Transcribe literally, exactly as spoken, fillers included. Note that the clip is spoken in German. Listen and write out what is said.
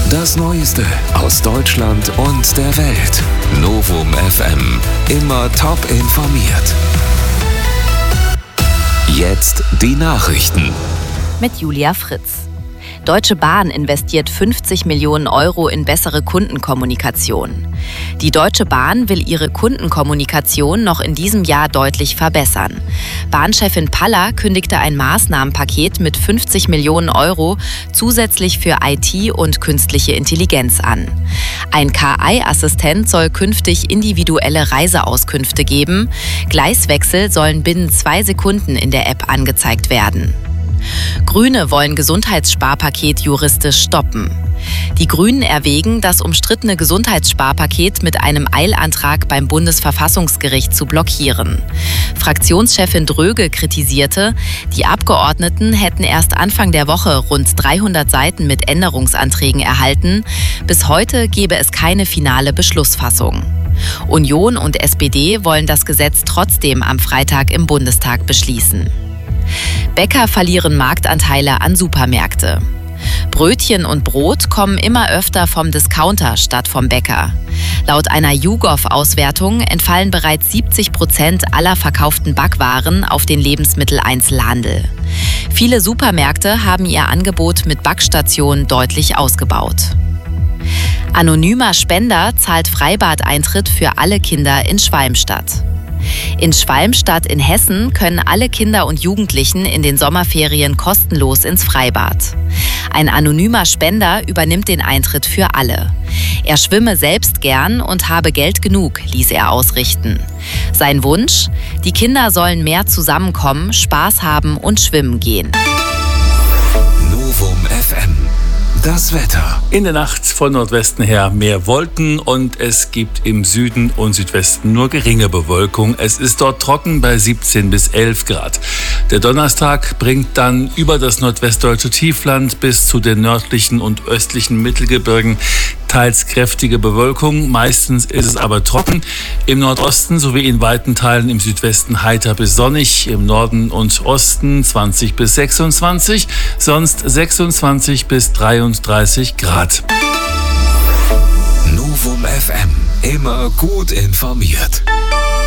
Das Neueste aus Deutschland und der Welt. Novum F M. Immer top informiert. Jetzt die Nachrichten. Mit Julia Fritz. Deutsche Bahn investiert fünfzig Millionen Euro in bessere Kundenkommunikation. Die Deutsche Bahn will ihre Kundenkommunikation noch in diesem Jahr deutlich verbessern. Bahnchefin Paller kündigte ein Maßnahmenpaket mit fünfzig Millionen Euro zusätzlich für I T und künstliche Intelligenz an. Ein K I-Assistent soll künftig individuelle Reiseauskünfte geben. Gleiswechsel sollen binnen zwei Sekunden in der App angezeigt werden. Grüne wollen Gesundheitssparpaket juristisch stoppen. Die Grünen erwägen, das umstrittene Gesundheitssparpaket mit einem Eilantrag beim Bundesverfassungsgericht zu blockieren. Fraktionschefin Dröge kritisierte, die Abgeordneten hätten erst Anfang der Woche rund dreihundert Seiten mit Änderungsanträgen erhalten. Bis heute gebe es keine finale Beschlussfassung. Union und S P D wollen das Gesetz trotzdem am Freitag im Bundestag beschließen. Bäcker verlieren Marktanteile an Supermärkte. Brötchen und Brot kommen immer öfter vom Discounter statt vom Bäcker. Laut einer YouGov-Auswertung entfallen bereits siebzig Prozent aller verkauften Backwaren auf den Lebensmitteleinzelhandel. Viele Supermärkte haben ihr Angebot mit Backstationen deutlich ausgebaut. Anonymer Spender zahlt Freibadeintritt für alle Kinder in Schwalmstadt. In Schwalmstadt in Hessen können alle Kinder und Jugendlichen in den Sommerferien kostenlos ins Freibad. Ein anonymer Spender übernimmt den Eintritt für alle. Er schwimme selbst gern und habe Geld genug, ließ er ausrichten. Sein Wunsch? Die Kinder sollen mehr zusammenkommen, Spaß haben und schwimmen gehen. Novum F M. Das Wetter. In der Nacht von Nordwesten her mehr Wolken und es gibt im Süden und Südwesten nur geringe Bewölkung. Es ist dort trocken bei siebzehn bis elf Grad. Der Donnerstag bringt dann über das nordwestdeutsche Tiefland bis zu den nördlichen und östlichen Mittelgebirgen teils kräftige Bewölkung. Meistens ist es aber trocken. Im Nordosten sowie in weiten Teilen im Südwesten heiter bis sonnig. Im Norden und Osten zwanzig bis sechsundzwanzig, sonst sechsundzwanzig bis dreiunddreißig Grad. Novum F M. Immer gut informiert.